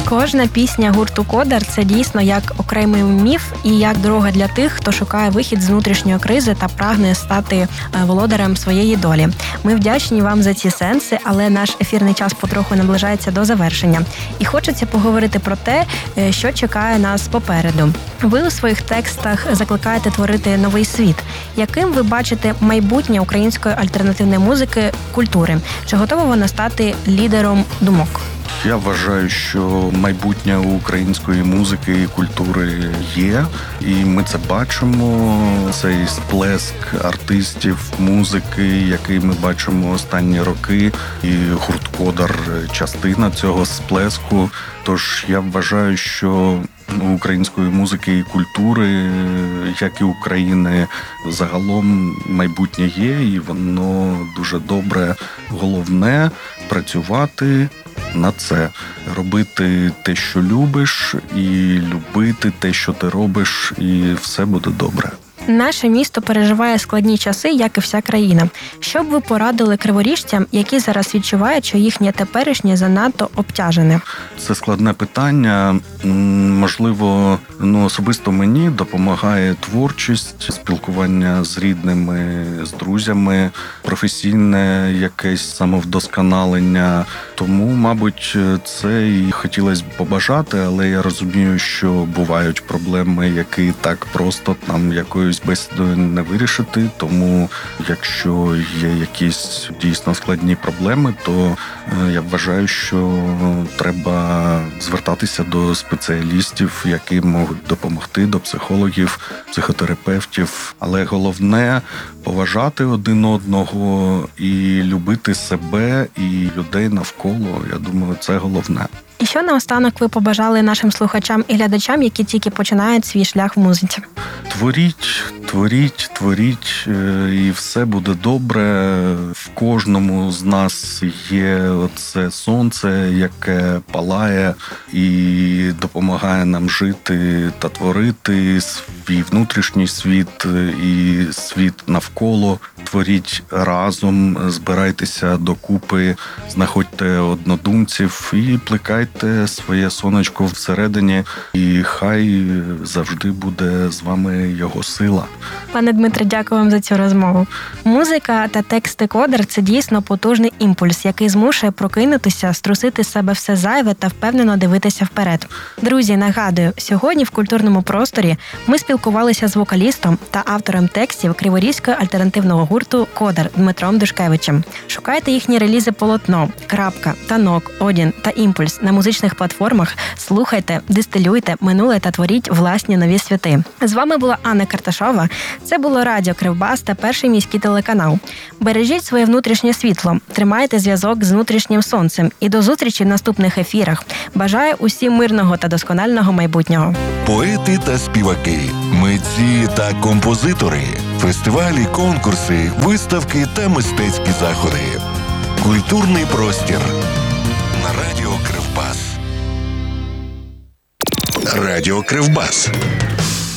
Кожна пісня гурту «Кодар» – це дійсно як окремий міф і як дорога для тих, хто шукає вихід з внутрішньої кризи та прагне стати володарем своєї долі. Ми вдячні вам за ці сенси, але наш ефірний час потроху наближається до завершення. І хочеться поговорити про те, що чекає нас попереду. Ви у своїх текстах закликаєте творити новий світ. Яким ви бачите майбутнє української альтернативної музики, культури? Чи готова вона стати лідером думок? Я вважаю, що майбутнє української музики і культури є, і ми це бачимо. Цей сплеск артистів, музики, який ми бачимо останні роки, і гурт «Кодар» – частина цього сплеску. Тож я вважаю, що української музики і культури, як і України, загалом майбутнє є, і воно дуже добре. Головне – працювати на це, робити те, що любиш, і любити те, що ти робиш, і все буде добре. Наше місто переживає складні часи, як і вся країна. Що б ви порадили криворіжцям, які зараз відчувають, що їхнє теперішнє занадто обтяжене? Це складне питання. Можливо, особисто мені допомагає творчість, спілкування з рідними, з друзями, професійне якесь самовдосконалення. Тому, мабуть, це і хотілося б побажати, але я розумію, що бувають проблеми, які так просто там якоюсь бесідою не вирішити. Тому, якщо є якісь дійсно складні проблеми, то я вважаю, що треба звертатися до спеціалістів, які можуть допомогти, до психологів, психотерапевтів. Але головне – поважати один одного і любити себе і людей навколо. Я думаю, це головне. І що наостанок ви побажали нашим слухачам і глядачам, які тільки починають свій шлях в музиці? Творіть, і все буде добре. В кожному з нас є оце сонце, яке палає і допомагає нам жити та творити свій внутрішній світ і світ навколо. Творіть разом, збирайтеся докупи, знаходьте однодумців і плекайте своє сонечко всередині, і хай завжди буде з вами його сила. Пане Дмитре, дякую вам за цю розмову. Музика та тексти «Кодар» – це дійсно потужний імпульс, який змушує прокинутися, струсити з себе все зайве та впевнено дивитися вперед. Друзі, нагадую, сьогодні в культурному просторі ми спілкувалися з вокалістом та автором текстів криворізького альтернативного гурту «Кодар» Дмитром Душкевичем. Шукайте їхні релізи «Полотно», «Крапка», «Танок», «Одін» та «Імпульс» на музичних платформах, слухайте, дистилюйте минуле та творіть власні нові світи. З вами була Анна Карташова. Це було Радіо Кривбас та Перший міський телеканал. Бережіть своє внутрішнє світло, тримайте зв'язок з внутрішнім сонцем і до зустрічі в наступних ефірах. Бажаю усім мирного та досконального майбутнього. Поети та співаки, митці та композитори, фестивалі, конкурси, виставки та мистецькі заходи. Культурний простір на Радіо Кривбас. Радіо Кривбас.